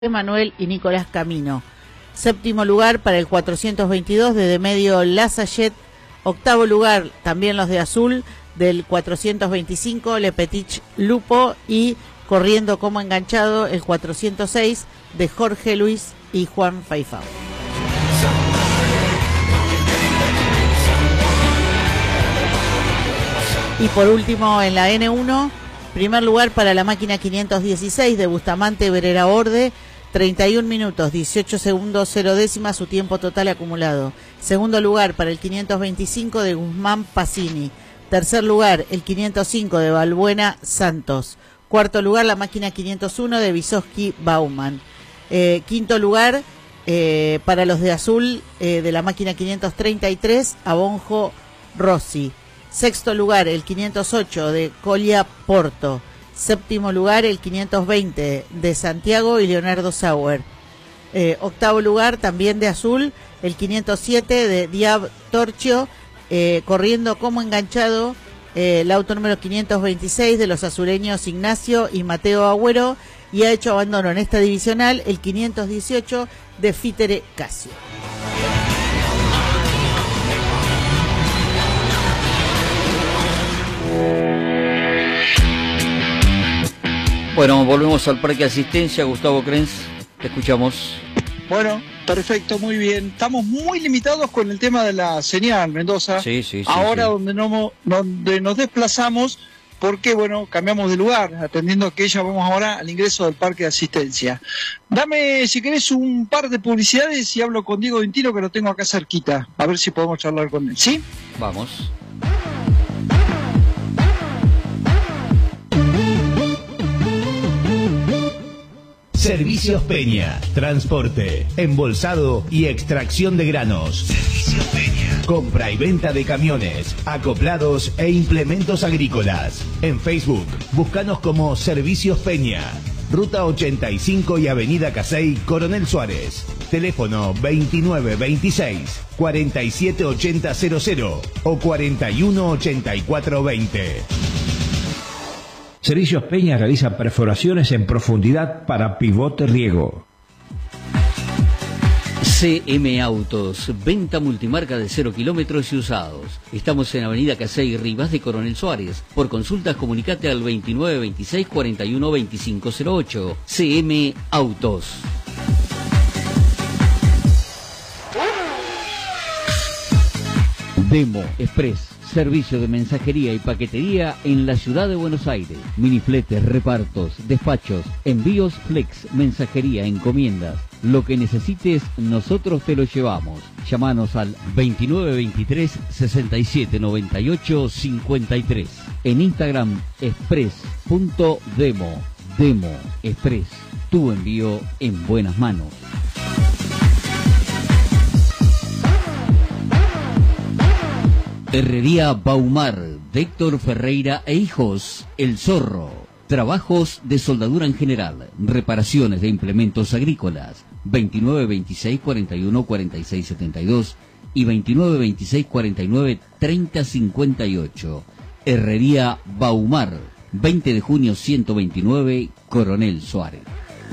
Manuel y Nicolás Camino. Séptimo lugar para el 422 de Medio Lasayet. Octavo lugar también los de azul del 425 Le Petit Lupo, y corriendo como enganchado el 406 de Jorge Luis y Juan Faifao. Y por último en la N1, primer lugar para la máquina 516 de Bustamante Berera Orde, 31 minutos, 18 segundos, 0 décimas su tiempo total acumulado. Segundo lugar para el 525 de Guzmán Pacini. Tercer lugar el 505 de Balbuena Santos. Cuarto lugar la máquina 501 de Vysotsky Bauman. Quinto lugar para los de azul de la máquina 533 Abonjo Rossi. Sexto lugar el 508 de Colia Porto. Séptimo lugar el 520 de Santiago y Leonardo Sauer. Octavo lugar también de azul el 507 de Diab Torchio, corriendo como enganchado el auto número 526 de los azureños Ignacio y Mateo Agüero, y ha hecho abandono en esta divisional el 518 de Fitere Casio. Bueno, volvemos al Parque Asistencia. Gustavo Krenz, te escuchamos. Bueno, perfecto, muy bien. Estamos muy limitados con el tema de la señal, Mendoza. Sí. Ahora donde nos desplazamos, porque bueno, cambiamos de lugar, atendiendo que ya vamos ahora al ingreso del Parque de Asistencia. Dame, si querés, un par de publicidades y hablo con Diego Dintino, que lo tengo acá cerquita, a ver si podemos charlar con él, ¿sí? Vamos. Servicios Peña, transporte, embolsado y extracción de granos. Servicios Peña. Compra y venta de camiones, acoplados e implementos agrícolas. En Facebook, búscanos como Servicios Peña. Ruta 85 y Avenida Casey, Coronel Suárez. Teléfono 2926-478000 o 418420. Servicios Peña realiza perforaciones en profundidad para pivote riego. CM Autos, venta multimarca de 0 kilómetros y usados. Estamos en Avenida Casey Rivas de Coronel Suárez. Por consultas comunicate al 2926-412508. CM Autos. Demo Express. Servicio de mensajería y paquetería en la ciudad de Buenos Aires. Minifletes, repartos, despachos, envíos flex, mensajería, encomiendas. Lo que necesites, nosotros te lo llevamos. Llámanos al 2923-6798-53. En Instagram, express.demo. Demo Express. Tu envío en buenas manos. Herrería Baumar, de Héctor Ferreira e Hijos, El Zorro. Trabajos de soldadura en general, reparaciones de implementos agrícolas. 2926-414672 y 2926-493058. Herrería Baumar, 20 de junio 129, Coronel Suárez.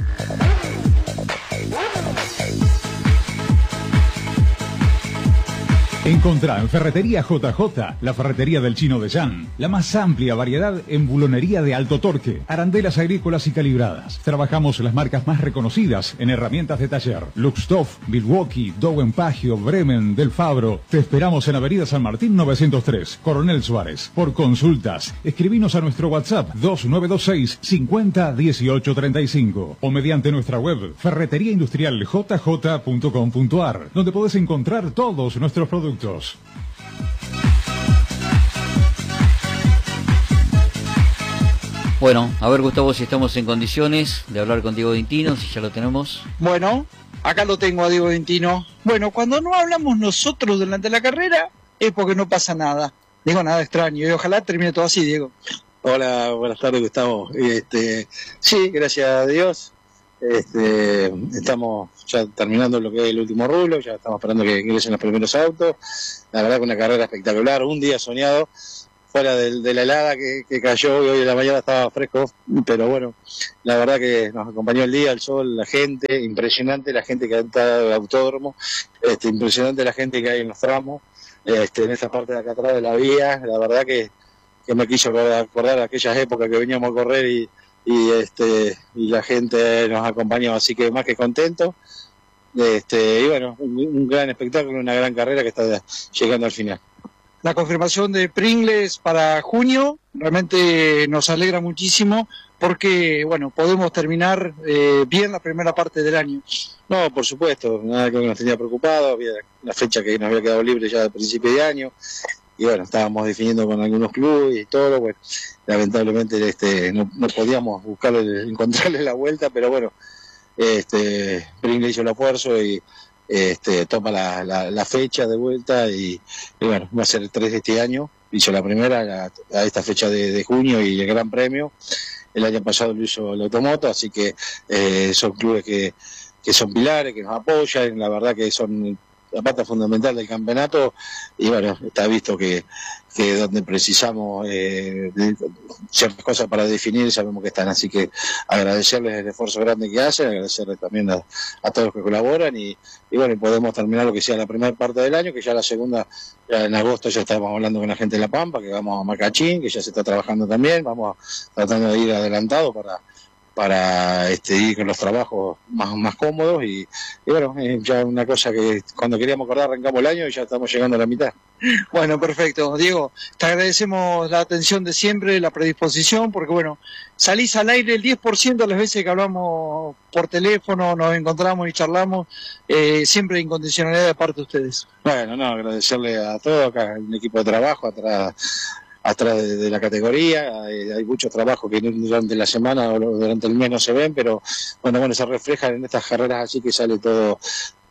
Encontrá en Ferretería JJ, la ferretería del Chino de Yan, la más amplia variedad en bulonería de alto torque, arandelas agrícolas y calibradas. Trabajamos las marcas más reconocidas en herramientas de taller: Luxtoff, Milwaukee, Dowen Pagio, Bremen, Del Fabro. Te esperamos en Avenida San Martín 903, Coronel Suárez. Por consultas, escribinos a nuestro WhatsApp 2926 50 18 35 o mediante nuestra web ferreteriaindustrialjj.com.ar, donde podés encontrar todos nuestros productos. Bueno, a ver, Gustavo, si estamos en condiciones de hablar con Diego Dintino, si ya lo tenemos. Bueno, acá lo tengo a Diego Dintino. Bueno, cuando no hablamos nosotros durante la carrera es porque no pasa nada. Digo, nada extraño, y ojalá termine todo así, Diego. Hola, buenas tardes, Gustavo. Sí, gracias a Dios. Estamos ya terminando lo que es el último rulo, ya estamos esperando que ingresen los primeros autos. La verdad que una carrera espectacular, un día soñado. fuera de la helada que cayó hoy en la mañana estaba fresco, pero bueno, la verdad que nos acompañó el día, el sol, la gente, impresionante la gente que está en el autódromo, impresionante la gente que hay en los tramos, en esa parte de acá atrás de la vía, la verdad que me quiso acordar aquellas épocas que veníamos a correr y la gente nos acompañó, así que más que contento. Y bueno, un gran espectáculo, una gran carrera que está llegando al final. La confirmación de Pringles para junio realmente nos alegra muchísimo porque, bueno, podemos terminar bien la primera parte del año. No, por supuesto, nada que nos tenía preocupado, había una fecha que nos había quedado libre ya a principio de año, y bueno, estábamos definiendo con algunos clubes y todo, bueno, lamentablemente no podíamos encontrarle la vuelta, pero bueno, Pringles hizo el esfuerzo y toma la fecha de vuelta y bueno, va a ser el 3 de este año, hizo la primera a esta fecha de junio y el Gran Premio, el año pasado lo hizo el Automoto, así que son clubes que son pilares, que nos apoyan, la verdad que son la parte fundamental del campeonato y bueno, está visto que donde precisamos ciertas cosas para definir sabemos que están, así que agradecerles el esfuerzo grande que hacen, agradecerles también a todos los que colaboran y bueno, podemos terminar lo que sea la primera parte del año, que ya la segunda, ya en agosto ya estamos hablando con la gente de La Pampa, que vamos a Macachín, que ya se está trabajando también, vamos tratando de ir adelantado para ir con los trabajos más cómodos y bueno, ya una cosa que cuando queríamos acordar arrancamos el año y ya estamos llegando a la mitad. Bueno, perfecto. Diego, te agradecemos la atención de siempre, la predisposición, porque bueno, salís al aire el 10% de las veces que hablamos por teléfono, nos encontramos y charlamos, siempre incondicionalidad de parte de ustedes. Bueno, no, agradecerle a todos, acá hay un equipo de trabajo atrás de la categoría, hay muchos trabajos que durante la semana o durante el mes no se ven, pero bueno, se reflejan en estas carreras así que sale todo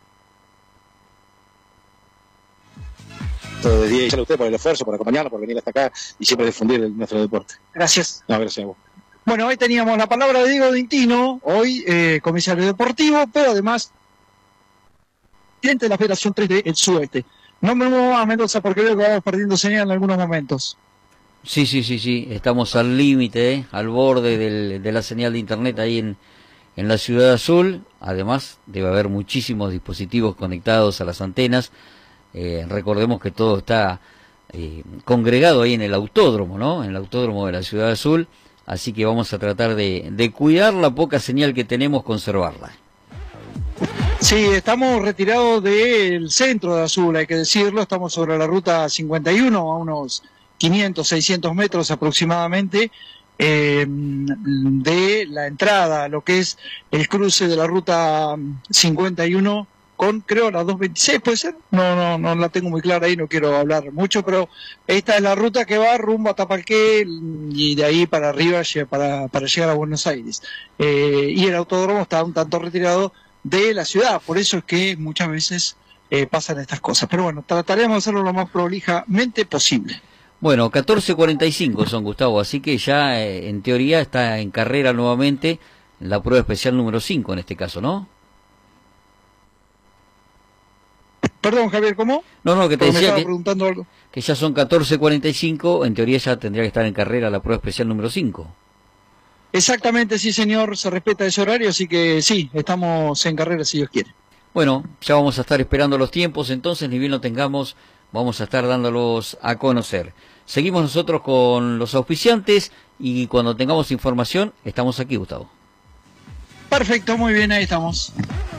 de día y sale usted por el esfuerzo, por acompañarnos, por venir hasta acá y siempre difundir nuestro deporte. Gracias. No, gracias a vos. Bueno, hoy teníamos la palabra de Diego Dintino, hoy comisario deportivo, pero además presidente de la Federación 3D del Sudeste. No me muevo a Mendoza porque veo que vamos perdiendo señal en algunos momentos. Sí, estamos al límite, al borde de la señal de internet ahí en la Ciudad Azul. Además, debe haber muchísimos dispositivos conectados a las antenas. Recordemos que todo está congregado ahí en el autódromo, ¿no? En el autódromo de la Ciudad Azul. Así que vamos a tratar de cuidar la poca señal que tenemos, conservarla. Sí, estamos retirados del centro de Azul, hay que decirlo. Estamos sobre la ruta 51, a unos 500, 600 metros aproximadamente de la entrada a lo que es el cruce de la ruta 51 con, creo, la 226, ¿puede ser? No la tengo muy clara ahí, no quiero hablar mucho, pero esta es la ruta que va rumbo a Tapalqué y de ahí para arriba para llegar a Buenos Aires. Y el autódromo está un tanto retirado de la ciudad, por eso es que muchas veces pasan estas cosas. Pero bueno, trataremos de hacerlo lo más prolijamente posible. Bueno, 14:45 son, Gustavo, así que ya en teoría está en carrera nuevamente la prueba especial número 5 en este caso, ¿no? Perdón, Javier, ¿cómo? No, que te decía preguntando algo. Que ya son 14:45, en teoría ya tendría que estar en carrera la prueba especial número 5. Exactamente, sí, señor, se respeta ese horario, así que sí, estamos en carrera si Dios quiere. Bueno, ya vamos a estar esperando los tiempos, entonces, ni bien lo tengamos, vamos a estar dándolos a conocer. Seguimos nosotros con los auspiciantes y cuando tengamos información, estamos aquí, Gustavo. Perfecto, muy bien, ahí estamos.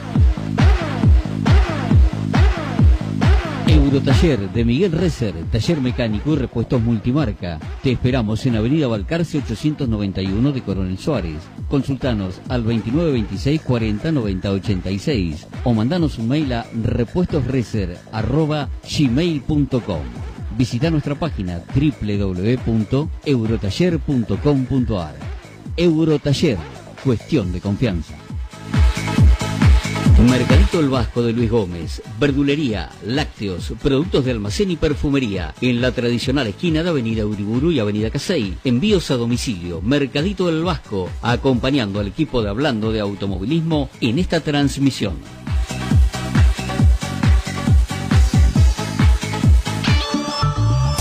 Eurotaller de Miguel Reser, taller mecánico y repuestos multimarca. Te esperamos en Avenida Balcarce 891 de Coronel Suárez. Consultanos al 2926 40 90 86 o mandanos un mail a repuestosreser@gmail.com. Visita nuestra página www.eurotaller.com.ar. Eurotaller, cuestión de confianza. Mercadito El Vasco de Luis Gómez, verdulería, lácteos, productos de almacén y perfumería, en la tradicional esquina de Avenida Uriburu y Avenida Casey. Envíos a domicilio, Mercadito El Vasco, acompañando al equipo de Hablando de Automovilismo en esta transmisión.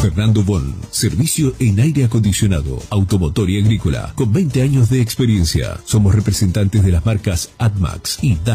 Fernando Bon, servicio en aire acondicionado, automotor y agrícola, con 20 años de experiencia. Somos representantes de las marcas ADMAX y